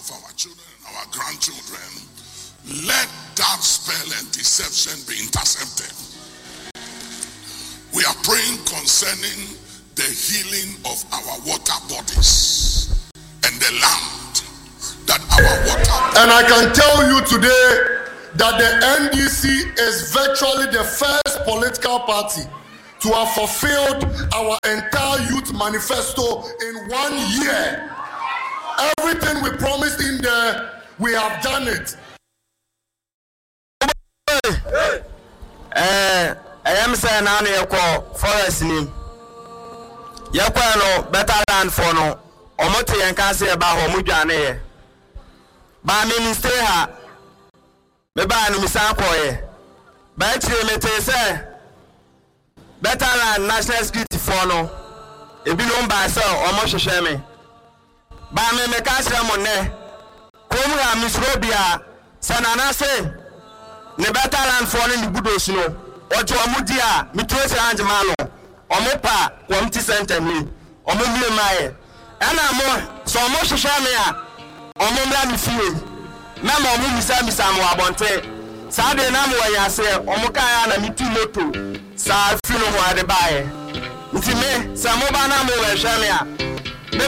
of our children and our grandchildren, let that spell and deception be intercepted. We are praying concerning the healing of our water bodies and the land that our water. And I can tell you today that the NDC is virtually the first political party to have fulfilled our entire youth manifesto in 1 year. Everything we promised in there, we have done it. I am saying now you call forest name. You call no better land for no. Omote and can say about Homujane. But me stay here. Me buy no misanko. But me say better land national security for no. If you don't buy so almost shame. But me can say money. Come here, Miss Robia. Sanana say. Ne better land for no good no. Ojo amudia mitwese anjemano omopa kwamti center ni omumle maye ana mo so mo hwehwe me a omumla mi fie na ma omu misa mo abonte sa de na mo ya se omuka ya na mitu moto sa fi no ho ade bae nti me sa mo ba na mo hwehwe me a